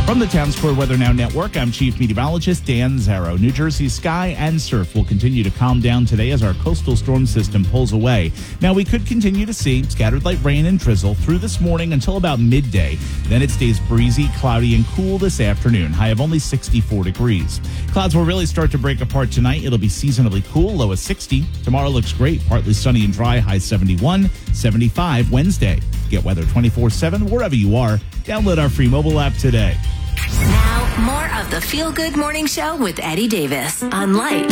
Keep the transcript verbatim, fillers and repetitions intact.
From the Town Square Weather Now Network, I'm Chief Meteorologist Dan Zarrow. New Jersey's sky and surf will continue to calm down today as our coastal storm system pulls away. Now, we could continue to see scattered light rain and drizzle through this morning until about midday. Then it stays breezy, cloudy, and cool this afternoon, high of only sixty-four degrees. Clouds will really start to break apart tonight. It'll be seasonably cool, low of sixty. Tomorrow looks great, partly sunny and dry, high seventy-one, seventy-five Wednesday. Get weather twenty-four seven wherever you are. Download our free mobile app today. Now, more of the Feel Good Morning Show with Eddie Davis on Light